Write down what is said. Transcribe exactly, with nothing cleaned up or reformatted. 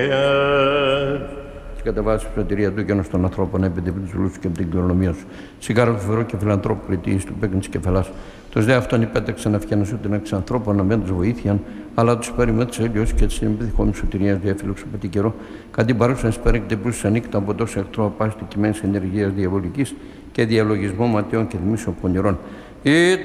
Και κατεβάζει τη σωτηρία του γένος των ανθρώπων έπαινε από τους λούς και από την κληρονομία σου. Σιγάρο του φερό και φιλανθρώπου κριτής του παίκνης κεφαλάς. Τους δε αυτόν υπέταξαν αυχένας ούτε εξ ανθρώπων να μην τους βοήθειαν, αλλά τους περιμέτρησε έλειος και την εμπιθυχόμενη σωτηρίας διαφύλαξε από την καιρό. Κάτι παρούσαν σπέρεκτε πλούσια νύχτα από τόσο εχθρό απάστη κειμένης ενεργείας διαβολικής και διαλογισμό ματιών και δημήσεων πονηρών.